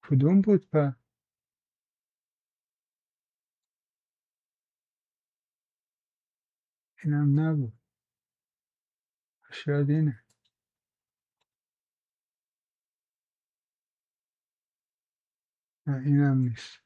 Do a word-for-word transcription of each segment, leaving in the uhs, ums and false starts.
کدوم بود په؟ اینم نبود. شاید اینه. نه اینم نیست.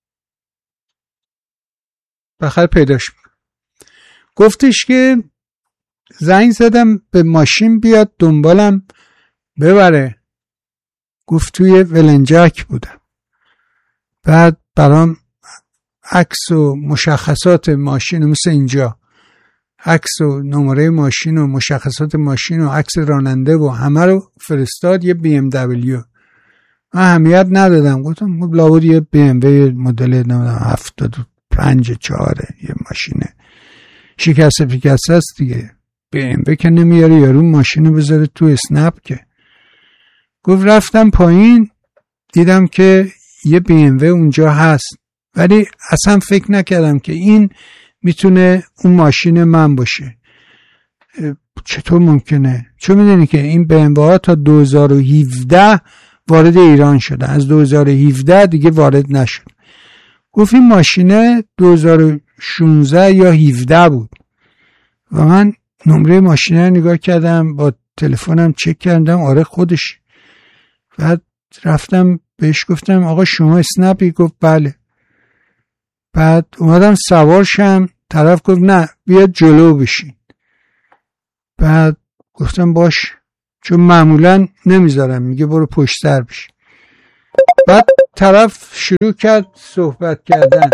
بخیر پیداش میکنم. گفتش که زنگ زدم به ماشین بیاد دنبالم ببره. گفت توی ولنجک بودم. بعد برام عکس و مشخصات ماشین مثل اینجا، عکس و نمره ماشین و مشخصات ماشین و عکس راننده و همه رو فرستاد. یه بی ام دبلیو. من اهمیت ندادم، گفتم لابد یه بی ام وی مدل نمیدونم هفتاد و پنج چهاره، یه ماشینه شکسته پیکسته است دیگه. بی ام وی که نمیاره یارو ماشینو بذاره تو اسنپ که. گفت رفتم پایین دیدم که یه بی ام وی اونجا هست، ولی اصلا فکر نکردم که این میتونه اون ماشین من باشه. چطور ممکنه؟ چون میدونی که این بی ام وی ها تا دو هزار و هفده وارد ایران شده، از دو هزار و هفده دیگه وارد نشد. گفت این ماشینه دو هزار و شانزده یا هفده بود و من نمره ماشینه نگاه کردم، با تلفنم چک کردم، آره خودش. بعد رفتم بهش گفتم آقا شما اسنپی؟ گفت بله. بعد اومدم سوار شم، طرف گفت نه بیاد جلو بشین. بعد گفتم باش، چون معمولا نمیذارم، میگه برو پشت سر بشین. بعد طرف شروع کرد صحبت کردن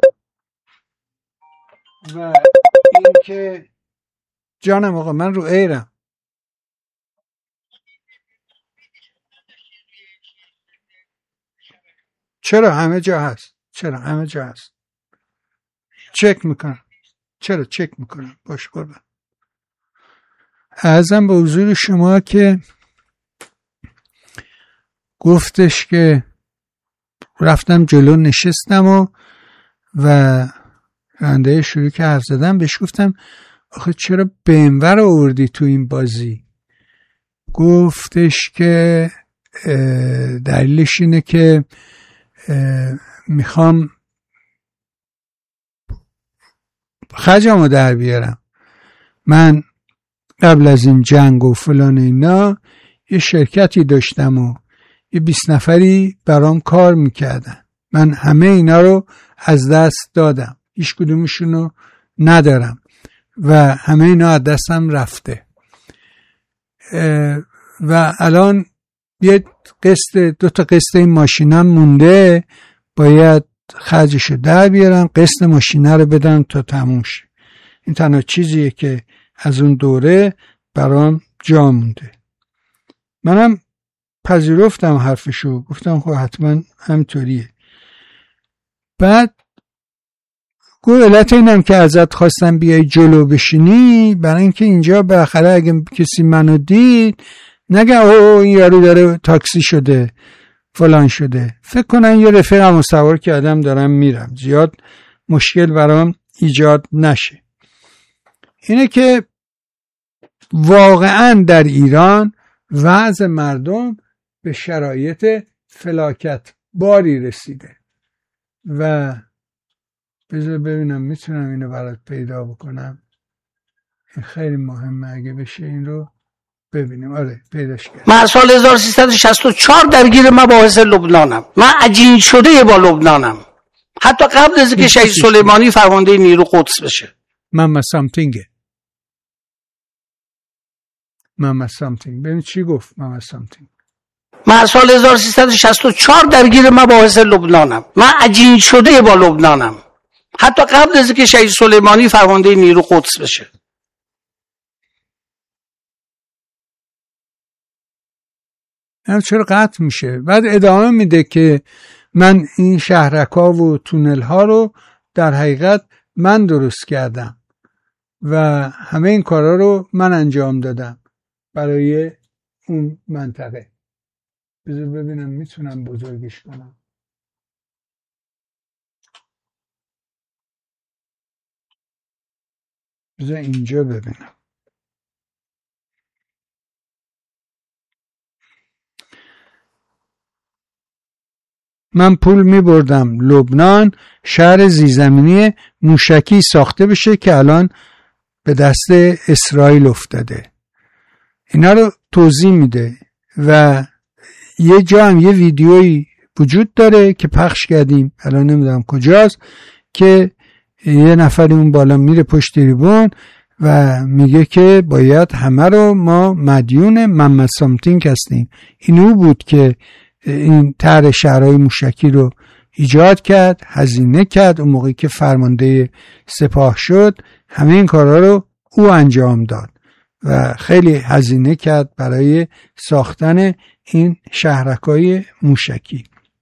و این که جانم آقا من رو ایرم. چرا همه جا هست، چرا همه جا هست، چک میکنم، چرا چک میکنم، باش قربان. عرضم به حضور شما که گفتش که رفتم جلو نشستم و و راننده شروع که حرف زدم. بهش گفتم آخه چرا بی ام وی رو آوردی تو این بازی؟ گفتش که دلیلش اینه که میخوام خرجمو در بیارم. من قبل از این جنگ و فلان اینا یه شرکتی داشتم و یه بیست نفری برام کار میکردن. من همه اینا رو از دست دادم، هیچ کدومشونو ندارم و همه اینا از دستم رفته و الان یه قسط دو تا قسط این ماشینم مونده، باید خرجشو در بیارم، قسط ماشینه رو بدم تا تموم شه. این تنها چیزیه که از اون دوره برام جا مونده. منم پذیرفتم حرفشو، گفتم خب حتما همینطوریه. بعد گفت علت اینم که ازت خواستم بیای جلو بشینی برای اینکه اینجا بالاخره اگه کسی منو دید نگه اوه این یارو داره تاکسی شده فلان شده، فکر کنن یه رفیقمو سوار کردم دارم میرم، زیاد مشکل برام ایجاد نشه. اینه که واقعا در ایران وضع مردم به شرایط فلاکت باری رسیده و بذار ببینم میتونم اینو برات پیدا بکنم. این خیلی مهمه اگه بشه این رو ببینیم. آره پیداش کردم. من سال هزار و سیصد و شصت و چهار درگیر مباحث لبنانم. من عجین شده با لبنانم، حتی قبل از اینکه شهید سلیمانی فرمانده نیرو قدس بشه. ماما سامتینگه. ماما سامتینگ. ببین چی گفت ماما سامتینگ. من سال هزار و سیصد و شصت و چهار درگیر مباحث لبنانم. من عجین شده با لبنانم، حتی قبل از اینکه شهید سلیمانی فرمانده نیرو قدس بشه. هم چرا قطع میشه؟ بعد ادامه میده که من این شهرک‌ها و تونل ها رو در حقیقت من درست کردم و همه این کارا رو من انجام دادم برای اون منطقه. بذار ببینم میتونم بزرگش کنم. بذار اینجا ببینم. من پول می بردم لبنان شهر زیرزمینی موشکی ساخته بشه که الان به دست اسرائیل افتاده. اینا رو توضیح میده و یه جا هم یه ویدیویی وجود داره که پخش کردیم، الان نمیدونم کجاست، که یه نفری اون بالا میره پشت تریبون و میگه که باید همه رو ما مدیون محمد سامتینگ هستیم. اینو بود که این طرح شهرهای موشکی رو ایجاد کرد، هزینه کرد، اون موقعی که فرمانده سپاه شد همه این کارها رو او انجام داد و خیلی هزینه کرد برای ساختن این شهرک‌های موشکی.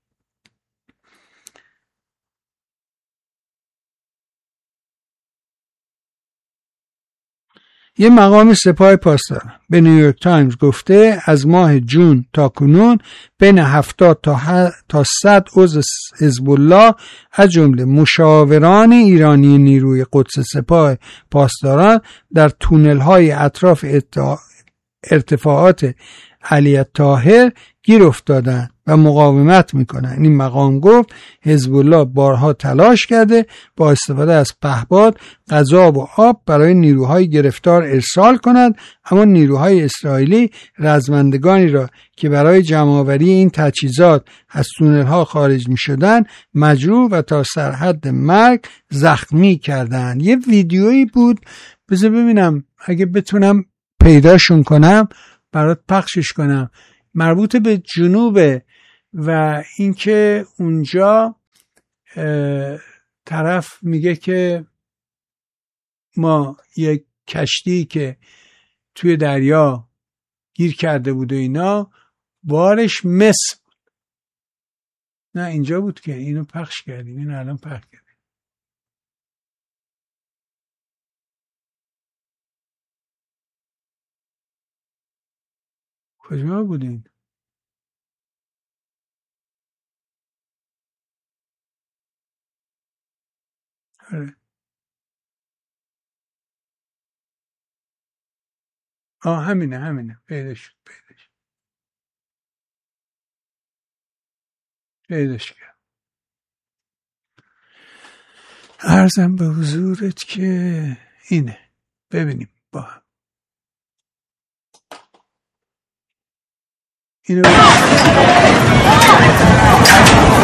یه مقام سپاه پاسداران به نیویورک تایمز گفته از ماه جون تا کنون بین هفتاد تا تا صد عضو حزب الله از جمله مشاوران ایرانی نیروی قدس سپاه پاسداران در تونل‌های اطراف ارتفاعات علی الطاهر گیر افتادن و مقاومت میکنن. این مقام گفت حزب الله بارها تلاش کرده با استفاده از پهپاد غذا و آب برای نیروهای گرفتار ارسال کند، اما نیروهای اسرائیلی رزمندگانی را که برای جمع‌آوری این تجهیزات از تونل‌ها خارج میشدند مجروح و تا سرحد مرگ زخمی کردند. یه ویدیویی بود، بذار ببینم اگه بتونم پیداشون کنم برات پخشش کنم، مربوط به جنوبه و اینکه اونجا طرف میگه که ما یک کشتی که توی دریا گیر کرده بود و اینا بارش مس بود. نه اینجا بود که اینو پخش کردیم، اینو الان پخش کردیم. کجا بودین؟ آره. آه همینه همینه پیداش شد پیداش پیداش کرد. عرضم به حضورت که اینه، ببینیم با هم اینو